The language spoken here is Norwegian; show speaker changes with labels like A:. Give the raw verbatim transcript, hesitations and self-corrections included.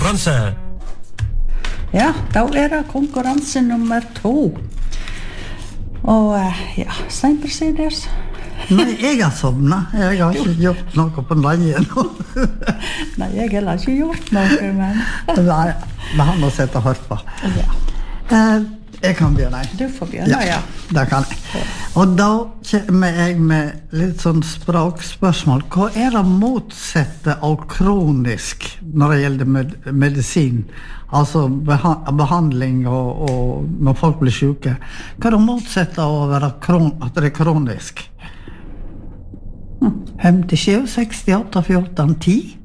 A: konkurranse.
B: Ja, da er det konkurranse nummer to. Og ja, Stein Presiders.
C: Nei, jeg har sovnet. Jeg har ikke gjort noe på dagen.
B: Nei, jeg har ikke gjort noe, men...
C: Nei, men han har sett og hørt på.
B: Ja.
C: Eh, jeg kan begynne.
B: Du får begynne, ja.
C: Ja, det kan jeg. Og da kommer jeg med litt sånn språkspørsmål. Hva er det motsatte av kronisk når det gjelder med medisin? Altså beha behandling og, og når folk blir syke. Hva er det motsatte av å være kron at det er kronisk? femtisju, sekstiåtte, fjorten, ti